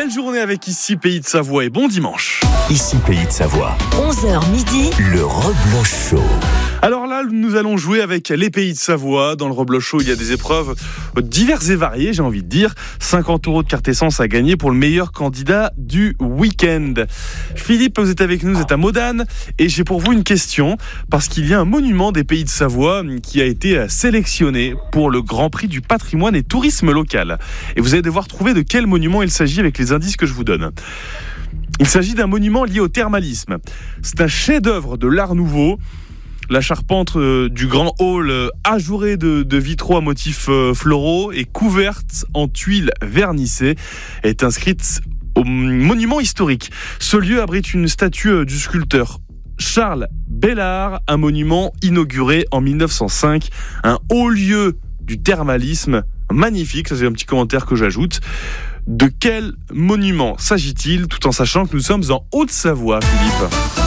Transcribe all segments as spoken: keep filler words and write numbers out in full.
Belle journée avec Ici Pays de Savoie et bon dimanche. Ici Pays de Savoie. onze heures midi. Le Rebloch Show. Alors là, nous allons jouer avec les Pays de Savoie. Dans le Rebloch Show, il y a des épreuves diverses et variées, j'ai envie de dire. cinquante euros de carte essence à gagner pour le meilleur candidat du week-end. Philippe, vous êtes avec nous, vous êtes à Modane. Et j'ai pour vous une question, parce qu'il y a un monument des Pays de Savoie qui a été sélectionné pour le Grand Prix du patrimoine et tourisme local. Et vous allez devoir trouver de quel monument il s'agit avec les indices que je vous donne. Il s'agit d'un monument lié au thermalisme. C'est un chef-d'œuvre de l'Art Nouveau. La charpente euh, du grand hall euh, ajourée de, de vitraux à motifs euh, floraux et couverte en tuiles vernissées est inscrite au monument historique. Ce lieu abrite une statue euh, du sculpteur Charles Bellard, un monument inauguré en mille neuf cent cinq, un haut lieu du thermalisme magnifique. Ça, c'est un petit commentaire que j'ajoute. De quel monument s'agit-il, tout en sachant que nous sommes en Haute-Savoie, Philippe ?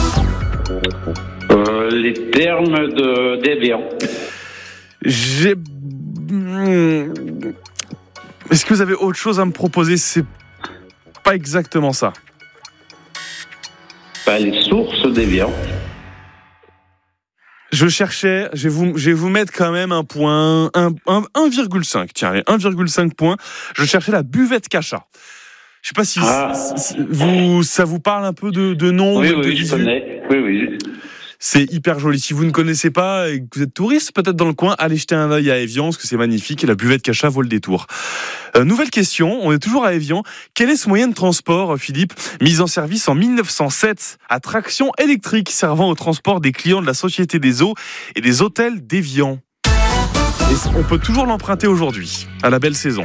Euh, les termes de d'Évian. J'ai... Est-ce que vous avez autre chose à me proposer ? C'est pas exactement ça. Bah, les sources d'Évian. Je cherchais, je vais vous, je vais vous mettre quand même un point, un, un, un virgule cinq, tiens, allez, un virgule cinq points. Je cherchais la buvette Cachat. Je sais pas si ah. vous, ça vous parle un peu de, de nom. Oui, de, oui, de je visu. connais. Oui, oui. C'est hyper joli. Si vous ne connaissez pas et que vous êtes touriste, peut-être dans le coin, allez jeter un œil à Évian, parce que c'est magnifique. Et la buvette Cachat vaut le détour. Euh, nouvelle question, on est toujours à Évian. Quel est ce moyen de transport, Philippe, mis en service en mille neuf cent sept, à traction électrique, servant au transport des clients de la Société des Eaux et des hôtels d'Évian ? Et on peut toujours l'emprunter aujourd'hui, à la belle saison.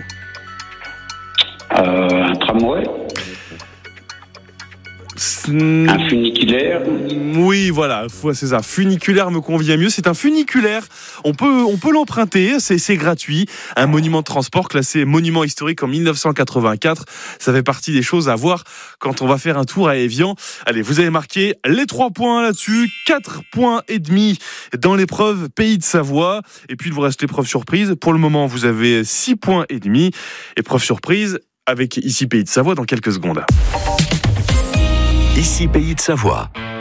Euh, un tramway. Un funiculaire. Oui, voilà, c'est ça. Funiculaire me convient mieux. C'est un funiculaire. On peut, on peut l'emprunter. C'est, c'est gratuit. Un monument de transport classé monument historique en mille neuf cent quatre-vingt-quatre. Ça fait partie des choses à voir quand on va faire un tour à Évian. Allez, vous avez marqué les trois points là-dessus. Quatre points et demi dans l'épreuve Pays de Savoie. Et puis, il vous reste l'épreuve surprise. Pour le moment, vous avez six points et demi. Épreuve surprise avec Ici Pays de Savoie dans quelques secondes. Ici Pays de Savoie.